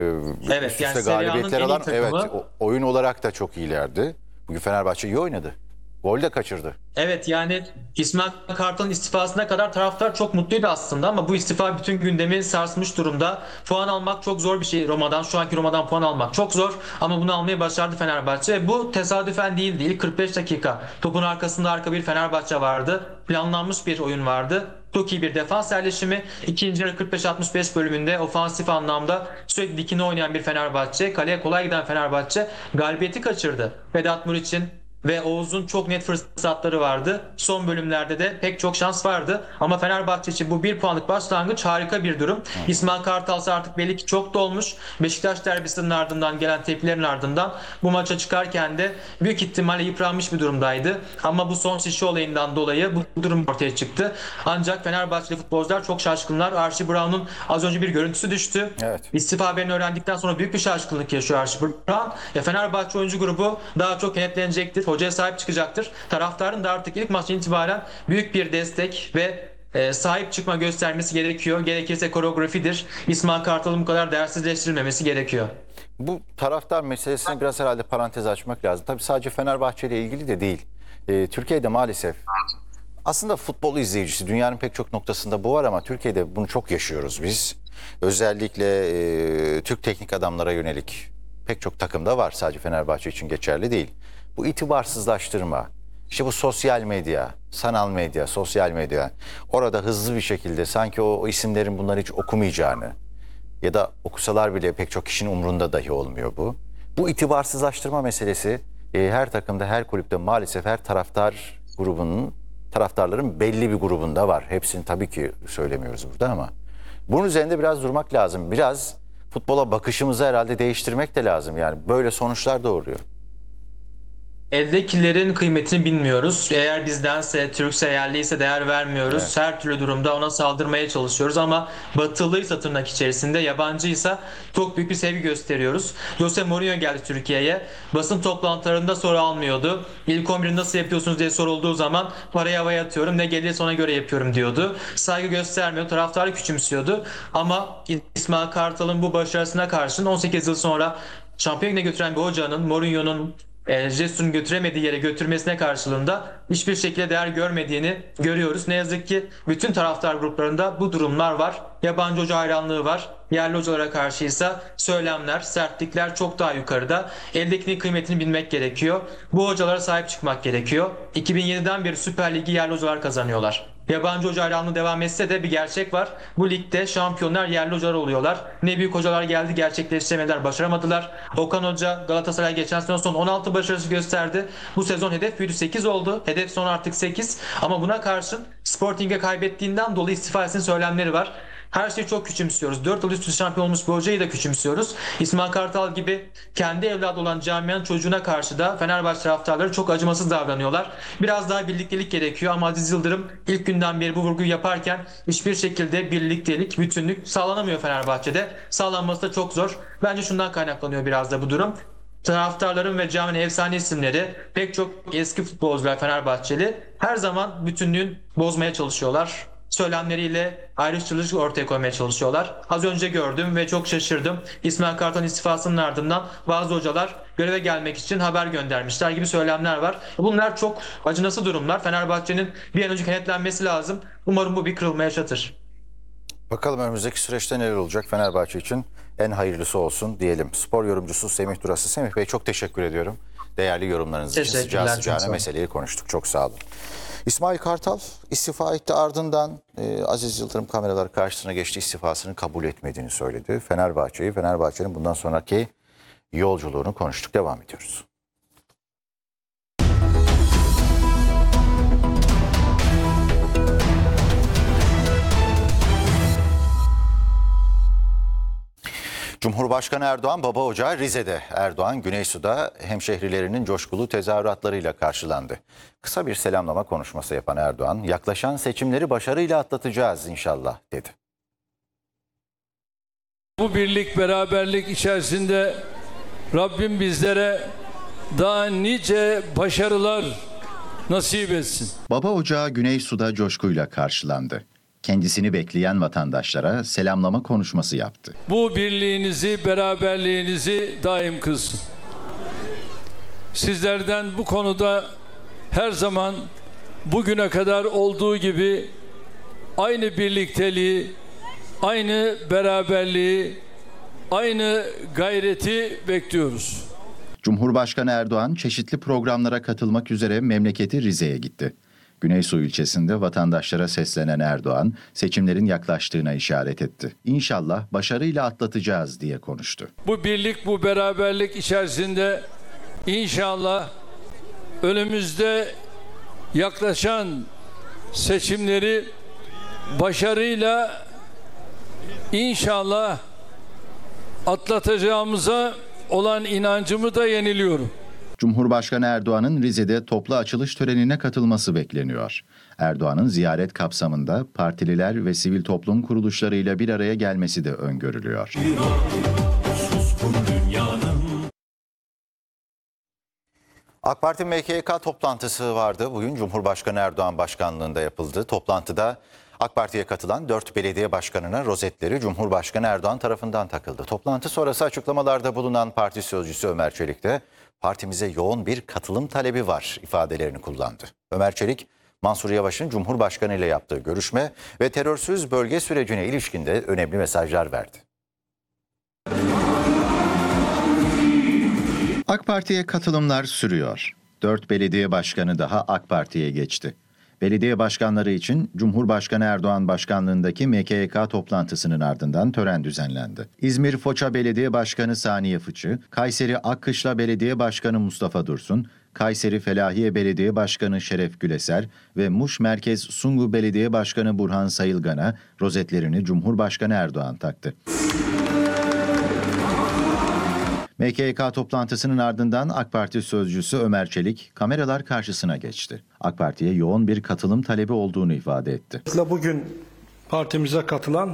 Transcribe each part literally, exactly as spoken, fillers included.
Evet, üst üste yani Serie A'nın galibiyetler en iyi alan, evet, takımı. o- oyun olarak da çok iyilerdi. Bugün Fenerbahçe iyi oynadı. Gol de kaçırdı. Evet, yani İsmail Kartal'ın istifasına kadar taraftar çok mutluydu aslında ama bu istifa bütün gündemi sarsmış durumda. Puan almak çok zor bir şey Roma'dan. Şu anki Roma'dan puan almak çok zor ama bunu almayı başardı Fenerbahçe. Bu tesadüfen değildi. İlk kırk beş dakika topun arkasında arka bir Fenerbahçe vardı. Planlanmış bir oyun vardı. Çok iyi bir defans yerleşimi. İkinci yarı kırk beş altmış beş bölümünde ofansif anlamda sürekli dikine oynayan bir Fenerbahçe, kaleye kolay giden Fenerbahçe galibiyeti kaçırdı. Vedat Muriç'in ve Oğuz'un çok net fırsatları vardı. Son bölümlerde de pek çok şans vardı. Ama Fenerbahçe için bu bir puanlık başlangıç harika bir durum. İsmail Kartal artık belli ki çok dolmuş. Beşiktaş derbisinin ardından gelen tepkilerin ardından bu maça çıkarken de büyük ihtimalle yıpranmış bir durumdaydı. Ama bu son şişe olayından dolayı bu durum ortaya çıktı. Ancak Fenerbahçeli futbolcular çok şaşkınlar. Archie Brown'un az önce bir görüntüsü düştü. Evet. İstifa haberini öğrendikten sonra büyük bir şaşkınlık yaşıyor Archie Brown. E Fenerbahçe oyuncu grubu daha çok kenetlenecektir. Hocaya sahip çıkacaktır. Taraftarın da artık ilk maçtan itibaren büyük bir destek ve e, sahip çıkma göstermesi gerekiyor. Gerekirse koreografidir. İsmail Kartal'ın bu kadar değersizleştirilmemesi gerekiyor. Bu taraftar meselesine biraz herhalde parantez açmak lazım. Tabii sadece Fenerbahçe ile ilgili de değil. Ee, Türkiye'de maalesef aslında futbol izleyicisi dünyanın pek çok noktasında bu var ama Türkiye'de bunu çok yaşıyoruz biz. Özellikle e, Türk teknik adamlara yönelik pek çok takımda var. Sadece Fenerbahçe için geçerli değil. Bu itibarsızlaştırma, işte bu sosyal medya, sanal medya, sosyal medya orada hızlı bir şekilde sanki o, o isimlerin bunları hiç okumayacağını ya da okusalar bile pek çok kişinin umrunda dahi olmuyor bu. Bu itibarsızlaştırma meselesi e, her takımda, her kulüpte maalesef her taraftar grubunun, taraftarların belli bir grubunda var. Hepsini tabii ki söylemiyoruz burada ama bunun üzerinde biraz durmak lazım. Biraz futbola bakışımızı herhalde değiştirmek de lazım. Yani böyle sonuçlar doğuruyor. Eldekilerin kıymetini bilmiyoruz. Eğer bizdense, Türkse, yerliyse değer vermiyoruz. Evet. Her türlü durumda ona saldırmaya çalışıyoruz ama batılıysa tırnak içerisinde, yabancıysa çok büyük bir sevgi gösteriyoruz. Jose Mourinho geldi Türkiye'ye. Basın toplantılarında soru almıyordu. İlk on biri nasıl yapıyorsunuz diye sorulduğu zaman parayı havaya atıyorum, ne gelirse ona göre yapıyorum diyordu. Saygı göstermiyor, taraftarı küçümsüyordu. Ama İsmail Kartal'ın bu başarısına karşın on sekiz yıl sonra Şampiyonluğa götüren bir hocanın, Mourinho'nun E, Jesus'un götüremediği yere götürmesine karşılığında hiçbir şekilde değer görmediğini görüyoruz. Ne yazık ki bütün taraftar gruplarında bu durumlar var. Yabancı hoca hayranlığı var. Yerli hocalara karşıysa söylemler, sertlikler çok daha yukarıda. Eldekinin kıymetini bilmek gerekiyor. Bu hocalara sahip çıkmak gerekiyor. iki bin yediden beri Süper Ligi yerli hocalar kazanıyorlar. Yabancı hoca hayranlığı devam etse de bir gerçek var. Bu ligde şampiyonlar yerli hocalar oluyorlar. Ne büyük hocalar geldi, gerçekleştiremediler, başaramadılar. Okan Hoca Galatasaray geçen sezon son on altı başarısı gösterdi. Bu sezon hedef büyüdü, sekiz oldu. Hedef son artık sekiz. Ama buna karşın Sporting'e kaybettiğinden dolayı istifa etsin söylemleri var. Her şeyi çok küçümsüyoruz. dört yıl üst üste şampiyon olmuş bir hocayı da küçümsüyoruz. İsmail Kartal gibi kendi evladı olan camianın çocuğuna karşı da Fenerbahçe taraftarları çok acımasız davranıyorlar. Biraz daha birliktelik gerekiyor ama Aziz Yıldırım ilk günden beri bu vurguyu yaparken hiçbir şekilde birliktelik, bütünlük sağlanamıyor Fenerbahçe'de. Sağlanması da çok zor. Bence şundan kaynaklanıyor biraz da bu durum. Taraftarların ve caminin efsane isimleri, pek çok eski futbolcular Fenerbahçeli her zaman bütünlüğün bozmaya çalışıyorlar. Söylemleriyle ayrıştırıcılık ortaya koymaya çalışıyorlar. Az önce gördüm ve çok şaşırdım. İsmail Kartal'ın istifasının ardından bazı hocalar göreve gelmek için haber göndermişler gibi söylemler var. Bunlar çok acınası durumlar. Fenerbahçe'nin bir an önce kenetlenmesi lazım. Umarım bu bir kırılma yaşatır. Bakalım önümüzdeki süreçte neler olacak Fenerbahçe için en hayırlısı olsun diyelim. Spor yorumcusu Semih Durası. Semih Bey çok teşekkür ediyorum. Değerli yorumlarınız için sıcağı sıcağına meseleyi konuştuk. Çok sağ olun. İsmail Kartal istifa etti, ardından e, Aziz Yıldırım kameralar karşısına geçti, istifasını kabul etmediğini söyledi. Fenerbahçe'yi, Fenerbahçe'nin bundan sonraki yolculuğunu konuştuk. Devam ediyoruz. Cumhurbaşkanı Erdoğan baba ocağı Rize'de. Erdoğan Güneysu'da hemşehrilerinin coşkulu tezahüratlarıyla karşılandı. Kısa bir selamlama konuşması yapan Erdoğan, yaklaşan seçimleri başarıyla atlatacağız inşallah dedi. Bu birlik, beraberlik içerisinde Rabbim bizlere daha nice başarılar nasip etsin. Baba ocağı Güneysu'da coşkuyla karşılandı. Kendisini bekleyen vatandaşlara selamlama konuşması yaptı. Bu birliğinizi, beraberliğinizi daim kılsın. Sizlerden bu konuda her zaman bugüne kadar olduğu gibi aynı birlikteliği, aynı beraberliği, aynı gayreti bekliyoruz. Cumhurbaşkanı Erdoğan çeşitli programlara katılmak üzere memleketi Rize'ye gitti. Güneysu ilçesinde vatandaşlara seslenen Erdoğan, seçimlerin yaklaştığına işaret etti. İnşallah başarıyla atlatacağız diye konuştu. Bu birlik, bu beraberlik içerisinde inşallah önümüzde yaklaşan seçimleri başarıyla inşallah atlatacağımıza olan inancımı da yeniliyorum. Cumhurbaşkanı Erdoğan'ın Rize'de toplu açılış törenine katılması bekleniyor. Erdoğan'ın ziyaret kapsamında partililer ve sivil toplum kuruluşlarıyla bir araya gelmesi de öngörülüyor. AK Parti M K Y K toplantısı vardı. Bugün Cumhurbaşkanı Erdoğan başkanlığında yapıldı. Toplantıda AK Parti'ye katılan dört belediye başkanına rozetleri Cumhurbaşkanı Erdoğan tarafından takıldı. Toplantı sonrası açıklamalarda bulunan parti sözcüsü Ömer Çelik de partimize yoğun bir katılım talebi var ifadelerini kullandı. Ömer Çelik, Mansur Yavaş'ın Cumhurbaşkanı ile yaptığı görüşme ve terörsüz bölge sürecine ilişkin de önemli mesajlar verdi. AK Parti'ye katılımlar sürüyor. Dört belediye başkanı daha AK Parti'ye geçti. Belediye başkanları için Cumhurbaşkanı Erdoğan başkanlığındaki M K Y K toplantısının ardından tören düzenlendi. İzmir Foça Belediye Başkanı Saniye Fıçı, Kayseri Akkışla Belediye Başkanı Mustafa Dursun, Kayseri Felahiye Belediye Başkanı Şeref Güleser ve Muş Merkez Sungu Belediye Başkanı Burhan Sayılgan'a rozetlerini Cumhurbaşkanı Erdoğan taktı. M K Y K toplantısının ardından AK Parti sözcüsü Ömer Çelik kameralar karşısına geçti. AK Parti'ye yoğun bir katılım talebi olduğunu ifade etti. Bugün partimize katılan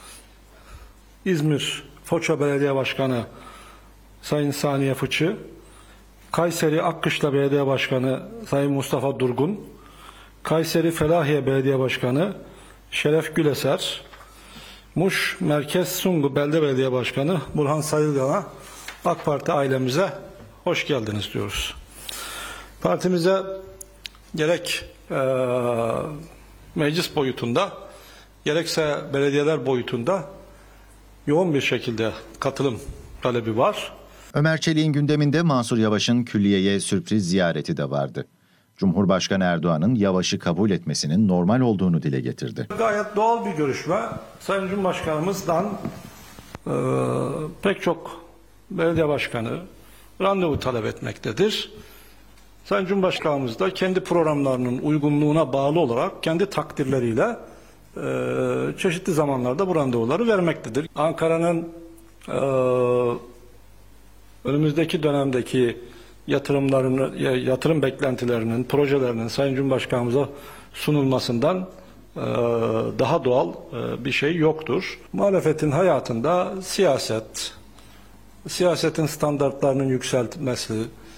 İzmir Foça Belediye Başkanı Sayın Saniye Fıçı, Kayseri Akkışla Belediye Başkanı Sayın Mustafa Durgun, Kayseri Felahiye Belediye Başkanı Şeref Güleser, Muş Merkez Sungu Belde Belediye Başkanı Burhan Sayılgan'a AK Parti ailemize hoş geldiniz diyoruz. Partimize gerek e, meclis boyutunda gerekse belediyeler boyutunda yoğun bir şekilde katılım talebi var. Ömer Çelik'in gündeminde Mansur Yavaş'ın külliyeye sürpriz ziyareti de vardı. Cumhurbaşkanı Erdoğan'ın Yavaş'ı kabul etmesinin normal olduğunu dile getirdi. Gayet doğal bir görüşme. Sayın Cumhurbaşkanımızdan e, pek çok belediye başkanı randevu talep etmektedir. Sayın Cumhurbaşkanımız da kendi programlarının uygunluğuna bağlı olarak kendi takdirleriyle e, çeşitli zamanlarda bu randevuları vermektedir. Ankara'nın e, önümüzdeki dönemdeki yatırımlarını, yatırım beklentilerinin, projelerinin Sayın Cumhurbaşkanımıza sunulmasından e, daha doğal e, bir şey yoktur. Muhalefetin hayatında siyaset, siyasetin standartlarının yükseltilmesi,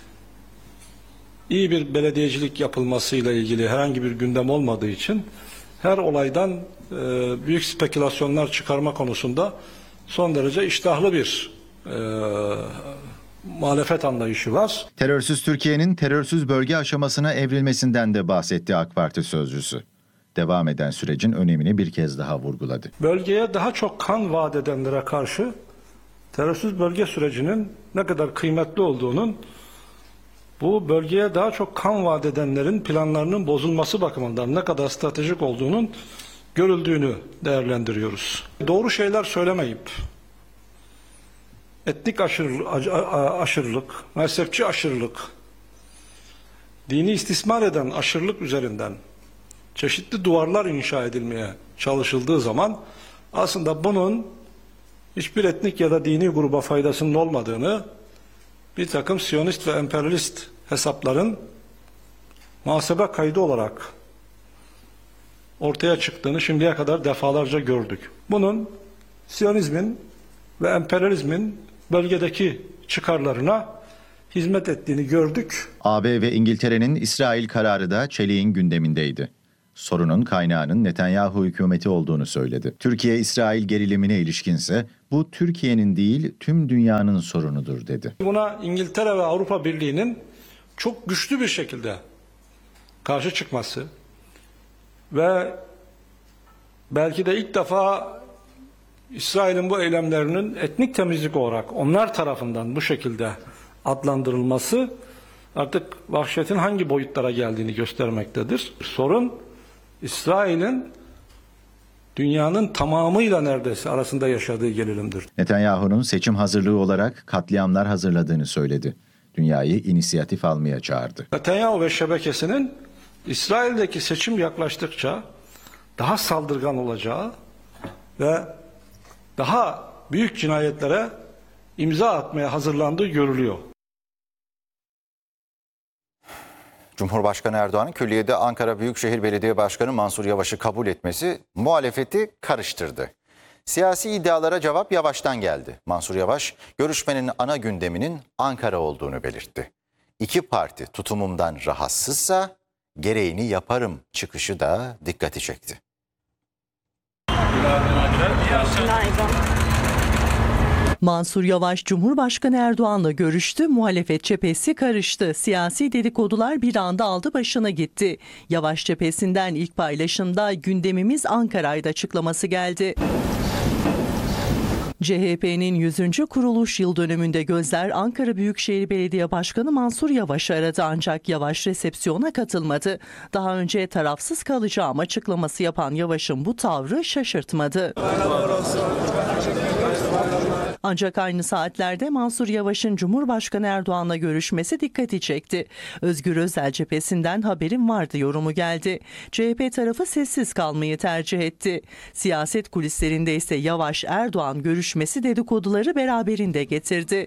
iyi bir belediyecilik yapılmasıyla ilgili herhangi bir gündem olmadığı için her olaydan e, büyük spekülasyonlar çıkarma konusunda son derece iştahlı bir e, muhalefet anlayışı var. Terörsüz Türkiye'nin terörsüz bölge aşamasına evrilmesinden de bahsetti AK Parti sözcüsü. Devam eden sürecin önemini bir kez daha vurguladı. Bölgeye daha çok kan vaat edenlere karşı terörsüz bölge sürecinin ne kadar kıymetli olduğunun, bu bölgeye daha çok kan vaat edenlerin planlarının bozulması bakımından ne kadar stratejik olduğunun görüldüğünü değerlendiriyoruz. Doğru şeyler söylemeyip, etnik aşırı, aşırılık, mezhepçi aşırılık, dini istismar eden aşırılık üzerinden çeşitli duvarlar inşa edilmeye çalışıldığı zaman aslında bunun hiçbir etnik ya da dini gruba faydasının olmadığını, bir takım Siyonist ve emperyalist hesapların muhasebe kaydı olarak ortaya çıktığını şimdiye kadar defalarca gördük. Bunun Siyonizmin ve emperyalizmin bölgedeki çıkarlarına hizmet ettiğini gördük. A B ve İngiltere'nin İsrail kararı da Çelik'in gündemindeydi. sorunun kaynağının Netanyahu hükümeti olduğunu söyledi. Türkiye-İsrail gerilimine ilişkinse bu Türkiye'nin değil tüm dünyanın sorunudur dedi. Buna İngiltere ve Avrupa Birliği'nin çok güçlü bir şekilde karşı çıkması ve belki de ilk defa İsrail'in bu eylemlerinin etnik temizlik olarak onlar tarafından bu şekilde adlandırılması artık vahşetin hangi boyutlara geldiğini göstermektedir. Sorun İsrail'in dünyanın tamamıyla neredeyse arasında yaşadığı gerilimdir. Netanyahu'nun seçim hazırlığı olarak katliamlar hazırladığını söyledi. Dünyayı inisiyatif almaya çağırdı. Netanyahu ve şebekesinin İsrail'deki seçim yaklaştıkça daha saldırgan olacağı ve daha büyük cinayetlere imza atmaya hazırlandığı görülüyor. Cumhurbaşkanı Erdoğan'ın külliyede Ankara Büyükşehir Belediye Başkanı Mansur Yavaş'ı kabul etmesi muhalefeti karıştırdı. Siyasi iddialara cevap Yavaş'tan geldi. Mansur Yavaş, görüşmenin ana gündeminin Ankara olduğunu belirtti. İki parti tutumumdan rahatsızsa gereğini yaparım çıkışı da dikkati çekti. Mansur Yavaş, Cumhurbaşkanı Erdoğan'la görüştü, muhalefet cephesi karıştı. Siyasi dedikodular bir anda aldı başına gitti. Yavaş cephesinden ilk paylaşımda gündemimiz Ankara'ydı açıklaması geldi. C H P'nin yüzüncü kuruluş yıl dönümünde gözler Ankara Büyükşehir Belediye Başkanı Mansur Yavaş'ı aradı ancak Yavaş resepsiyona katılmadı. Daha önce tarafsız kalacağım açıklaması yapan Yavaş'ın bu tavrı şaşırtmadı. Ancak aynı saatlerde Mansur Yavaş'ın Cumhurbaşkanı Erdoğan'la görüşmesi dikkati çekti. Özgür Özel cephesinden haberim vardı yorumu geldi. C H P tarafı sessiz kalmayı tercih etti. Siyaset kulislerinde ise Yavaş-Erdoğan görüşmesi dedikoduları beraberinde getirdi.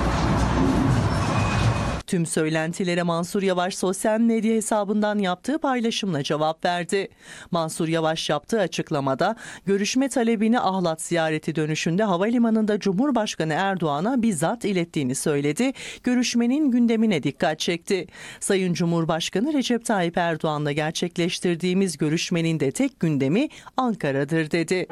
Tüm söylentilere Mansur Yavaş sosyal medya hesabından yaptığı paylaşımla cevap verdi. Mansur Yavaş yaptığı açıklamada görüşme talebini Ahlat ziyareti dönüşünde havalimanında Cumhurbaşkanı Erdoğan'a bizzat ilettiğini söyledi. Görüşmenin gündemine dikkat çekti. Sayın Cumhurbaşkanı Recep Tayyip Erdoğan'la gerçekleştirdiğimiz görüşmenin de tek gündemi Ankara'dır dedi.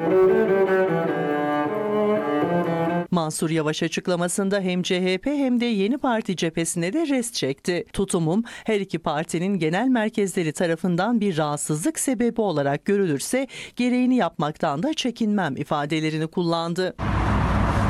Mansur Yavaş açıklamasında hem C H P hem de Yeni Parti cephesine de rest çekti. Tutumum her iki partinin genel merkezleri tarafından bir rahatsızlık sebebi olarak görülürse gereğini yapmaktan da çekinmem ifadelerini kullandı.